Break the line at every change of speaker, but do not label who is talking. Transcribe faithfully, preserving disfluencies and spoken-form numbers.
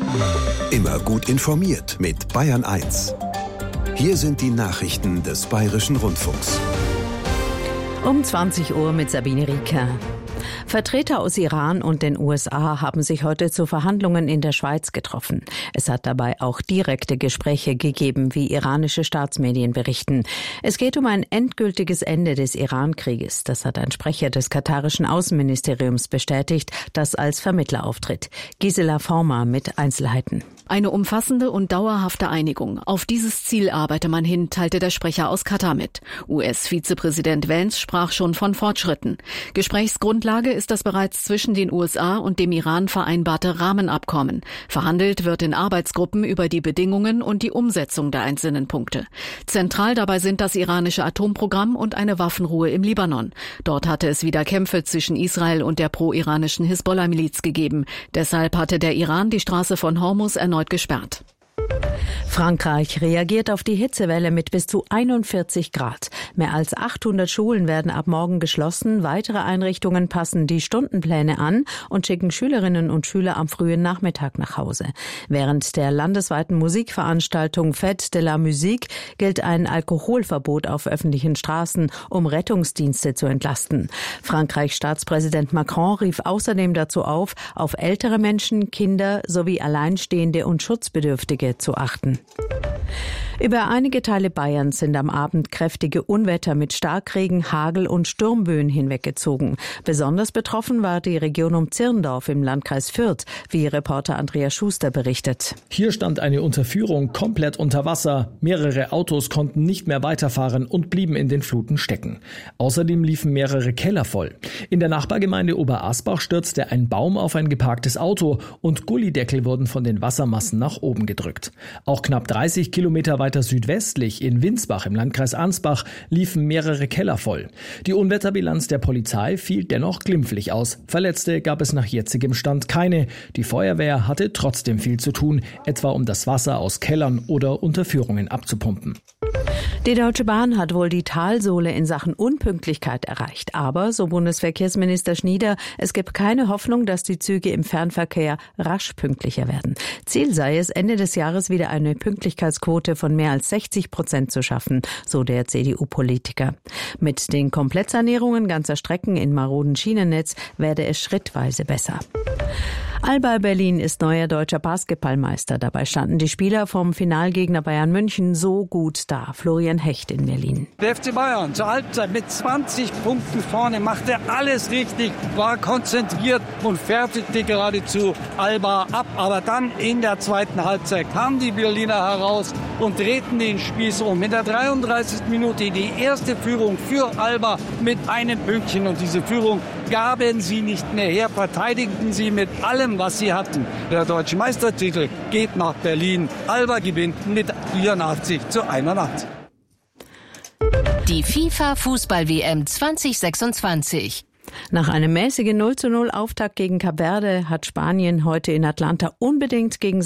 Immer gut informiert mit Bayern eins. Hier sind die Nachrichten des Bayerischen Rundfunks.
Um zwanzig Uhr mit Sabine Rieker. Vertreter aus Iran und den U S A haben sich heute zu Verhandlungen in der Schweiz getroffen. Es hat dabei auch direkte Gespräche gegeben, wie iranische Staatsmedien berichten. Es geht um ein endgültiges Ende des Iran-Krieges. Das hat ein Sprecher des katarischen Außenministeriums bestätigt, das als Vermittler auftritt. Gisela Former mit Einzelheiten.
Eine umfassende und dauerhafte Einigung. Auf dieses Ziel arbeite man hin, teilte der Sprecher aus Katar mit. U S-Vizepräsident Vance sprach schon von Fortschritten. Gesprächsgrundlage ist das bereits zwischen den U S A und dem Iran vereinbarte Rahmenabkommen. Verhandelt wird in Arbeitsgruppen über die Bedingungen und die Umsetzung der einzelnen Punkte. Zentral dabei sind das iranische Atomprogramm und eine Waffenruhe im Libanon. Dort hatte es wieder Kämpfe zwischen Israel und der pro-iranischen Hisbollah-Miliz gegeben. Deshalb hatte der Iran die Straße von Hormuz erneut gesperrt.
Frankreich reagiert auf die Hitzewelle mit bis zu einundvierzig Grad. Mehr als achthundert Schulen werden ab morgen geschlossen. Weitere Einrichtungen passen die Stundenpläne an und schicken Schülerinnen und Schüler am frühen Nachmittag nach Hause. Während der landesweiten Musikveranstaltung Fête de la Musique gilt ein Alkoholverbot auf öffentlichen Straßen, um Rettungsdienste zu entlasten. Frankreichs Staatspräsident Macron rief außerdem dazu auf, auf ältere Menschen, Kinder sowie Alleinstehende und Schutzbedürftige zu achten. Über einige Teile Bayerns sind am Abend kräftige Unwetter mit Starkregen, Hagel und Sturmböen hinweggezogen. Besonders betroffen war die Region um Zirndorf im Landkreis Fürth, wie Reporter Andreas Schuster berichtet.
Hier stand eine Unterführung komplett unter Wasser. Mehrere Autos konnten nicht mehr weiterfahren und blieben in den Fluten stecken. Außerdem liefen mehrere Keller voll. In der Nachbargemeinde Oberasbach stürzte ein Baum auf ein geparktes Auto und Gullideckel wurden von den Wassermassen nach oben gedrückt. Auch knapp dreißig Kilometer weiter südwestlich in Winsbach im Landkreis Ansbach liefen mehrere Keller voll. Die Unwetterbilanz der Polizei fiel dennoch glimpflich aus. Verletzte gab es nach jetzigem Stand keine. Die Feuerwehr hatte trotzdem viel zu tun, etwa um das Wasser aus Kellern oder Unterführungen abzupumpen.
Die Deutsche Bahn hat wohl die Talsohle in Sachen Unpünktlichkeit erreicht. Aber, so Bundesverkehrsminister Schnieder, es gibt keine Hoffnung, dass die Züge im Fernverkehr rasch pünktlicher werden. Ziel sei es, Ende des Jahres wieder eine Pünktlichkeitsquote von mehr als sechzig Prozent zu schaffen, so der C D U-Politiker. Mit den Komplettsanierungen ganzer Strecken in maroden Schienennetz werde es schrittweise besser. Alba Berlin ist neuer deutscher Basketballmeister. Dabei standen die Spieler vom Finalgegner Bayern München so gut da. Florian Hecht in Berlin.
Der F C Bayern zur Halbzeit mit zwanzig Punkten vorne, machte alles richtig, war konzentriert und fertigte geradezu Alba ab. Aber dann in der zweiten Halbzeit kamen die Berliner heraus und drehten den Spieß um. In der dreiunddreißigsten Minute die erste Führung für Alba mit einem Pünktchen. Und diese Führung gaben sie nicht mehr her, verteidigten sie mit allem, was sie hatten. Der deutsche Meistertitel geht nach Berlin. Alba gewinnt mit vierundachtzig zu einundachtzig.
Die FIFA-Fußball-W M zwanzig sechsundzwanzig.
Nach einem mäßigen null zu null Auftakt gegen Kap Verde hat Spanien heute in Atlanta unbedingt gegen